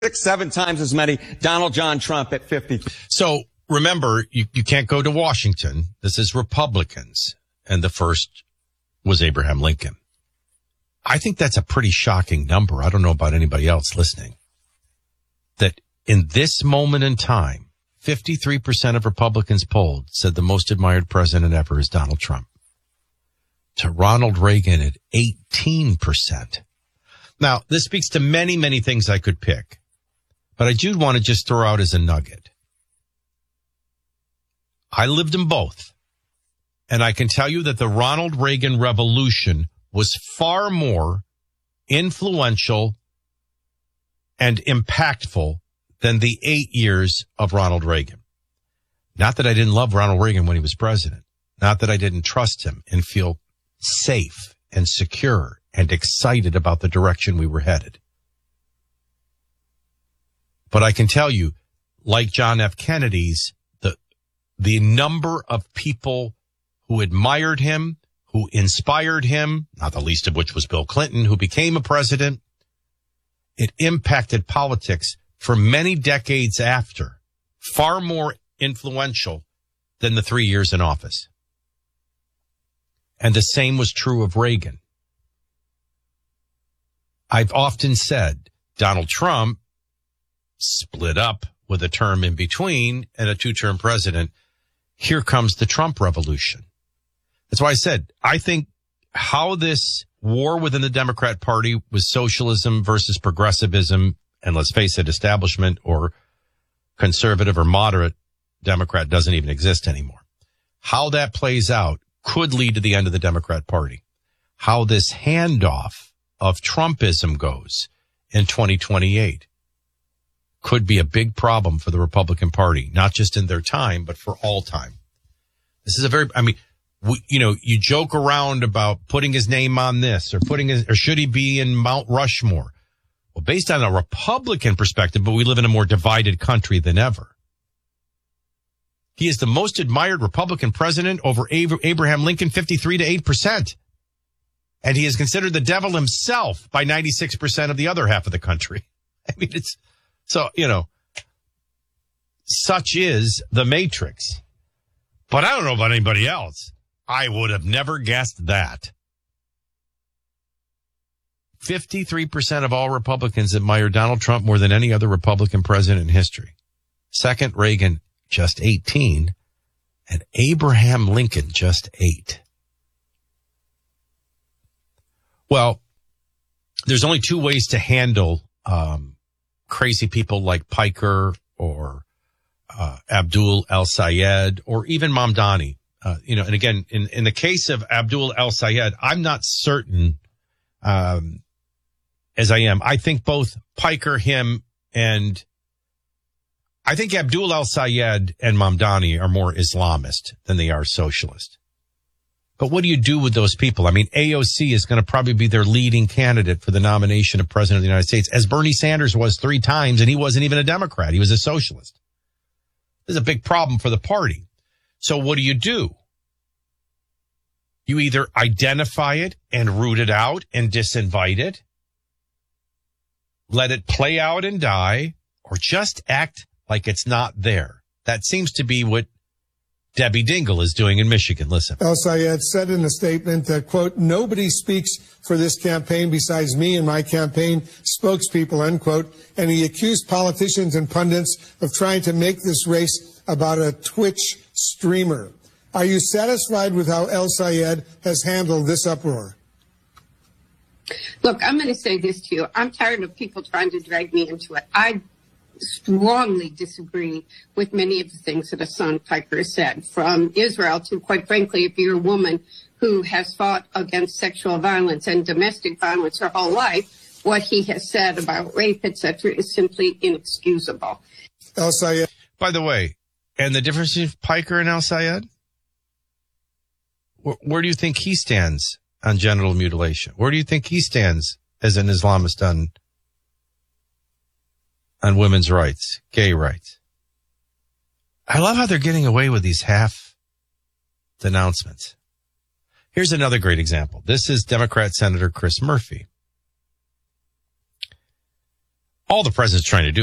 7 times as many. Donald John Trump at 50. So remember, you can't go to Washington. This is Republicans. And the first was Abraham Lincoln. I think that's a pretty shocking number. I don't know about anybody else listening. That in this moment in time, 53% of Republicans polled said the most admired president ever is Donald Trump. To Ronald Reagan at 18%. Now, this speaks to many, many things I could pick. But I do want to just throw out as a nugget. I lived in both. And I can tell you that the Ronald Reagan Revolution was far more influential and impactful than the 8 years of Ronald Reagan. Not that I didn't love Ronald Reagan when he was president. Not that I didn't trust him and feel safe and secure and excited about the direction we were headed. But I can tell you, like John F. Kennedy's, the number of people who admired him, who inspired him, not the least of which was Bill Clinton, who became a president, it impacted politics for many decades after, far more influential than the 3 years in office. And the same was true of Reagan. I've often said Donald Trump split up with a term in between and a 2-term president. Here comes the Trump revolution. That's why I said, I think how this war within the Democrat Party was socialism versus progressivism, and let's face it, establishment or conservative or moderate Democrat doesn't even exist anymore. How that plays out could lead to the end of the Democrat Party. How this handoff of Trumpism goes in 2028 could be a big problem for the Republican Party, not just in their time, but for all time. This is you joke around about putting his name on this or should he be in Mount Rushmore? Well, based on a Republican perspective, but we live in a more divided country than ever. He is the most admired Republican president over Abraham Lincoln, 53% to 8%. And he is considered the devil himself by 96% of the other half of the country. I mean, such is the matrix. But I don't know about anybody else. I would have never guessed that. 53% of all Republicans admire Donald Trump more than any other Republican president in history. Second, Reagan, just 18, and Abraham Lincoln, just 8. Well, there's only 2 ways to handle crazy people like Piker or Abdul El-Sayed or even Mamdani. And again, in the case of Abdul El-Sayed, I'm not certain as I am. I think both Piker, him, and I think Abdul El-Sayed and Mamdani are more Islamist than they are socialist. But what do you do with those people? I mean, AOC is going to probably be their leading candidate for the nomination of president of the United States, as Bernie Sanders was 3 times, and he wasn't even a Democrat. He was a socialist. This is a big problem for the party. So what do? You either identify it and root it out and disinvite it, let it play out and die, or just act like it's not there. That seems to be what Debbie Dingell is doing in Michigan. Listen. El-Sayed said in a statement that, quote, nobody speaks for this campaign besides me and my campaign spokespeople, unquote. And he accused politicians and pundits of trying to make this race about a Twitch streamer. Are you satisfied with how El-Sayed has handled this uproar? Look, I'm going to say this to you. I'm tired of people trying to drag me into it. I strongly disagree with many of the things that Hassan Piker has said, from Israel to, quite frankly, if you're a woman who has fought against sexual violence and domestic violence her whole life, what he has said about rape, etc., is simply inexcusable. El-Sayed. By the way, and the difference between Piker and El-Sayed? Where do you think he stands on genital mutilation? Where do you think he stands as an Islamist on women's rights, gay rights? I love how they're getting away with these half denouncements. Here's another great example. This is Democrat Senator Chris Murphy. all the president's trying to do